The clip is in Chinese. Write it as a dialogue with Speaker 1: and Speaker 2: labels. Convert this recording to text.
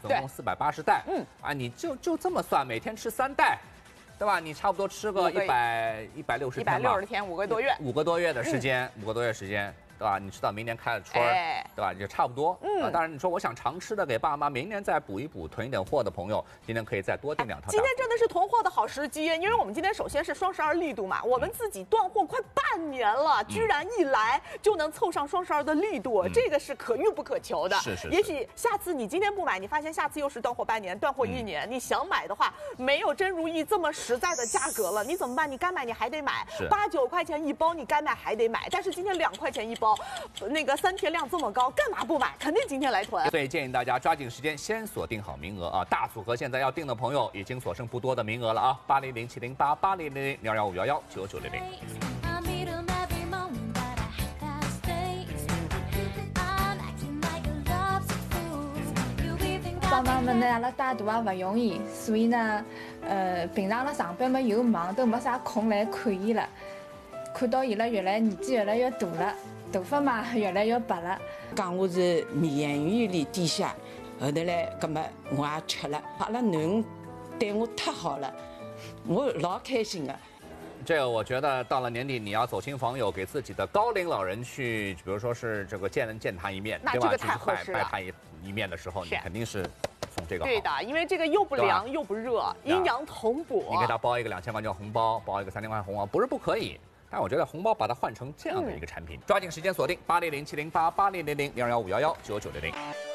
Speaker 1: 总共480袋。你就这么算，每天吃3袋，对吧？你差不多吃个160天吧，
Speaker 2: 160天，5个多月
Speaker 1: ，5个多月的时间，5个多月时间。对吧？你吃到明年开了春儿，对吧？也差不多。当然你说我想常吃的，给爸妈明年再补一补，囤一点货的朋友，今天可以再多订2套。
Speaker 2: 今天真的是囤货的好时机，因为我们今天首先是双12力度嘛，我们自己断货快半年了，居然一来就能凑上双12的力度，这个是可遇不可求的。
Speaker 1: 是。
Speaker 2: 也许下次你今天不买，你发现下次又是断货半年、断货1年，你想买的话，没有真如意这么实在的价格了，你怎么办？你该买你还得买，8、9块钱一包，你该买还得买。但是今天2块钱一包，那个3天量这么高，干嘛不买？肯定今天来囤。
Speaker 1: 所以建议大家抓紧时间，先锁定好名额啊！大组合现在要订的朋友已经所剩不多的名额了啊！800-708-8000-0258-9900。
Speaker 3: 帮忙们呢，阿拉带大也不容易，所以呢，平常阿拉上班嘛又忙，都没啥空来看伊了。看到伊拉年纪越来越大了，头发嘛越来越白了。
Speaker 4: 讲我是美颜院里底下，后头来，葛么我也吃了。阿拉囡恩对我太好了，我老开心的。
Speaker 1: 这个我觉得到了年底，你要走亲访友，给自己的高龄老人去，比如说是这个见他一面，对吧？去拜他一面的时候，你肯定是送这个好。
Speaker 2: 对的，因为这个又不凉又不热，阴阳同补。
Speaker 1: 你给他包一个2000块钱红包，包一个3000块红包，不是不可以。但我觉得红包把它换成这样的一个产品，抓紧时间锁定800-708-8000-0258-9900。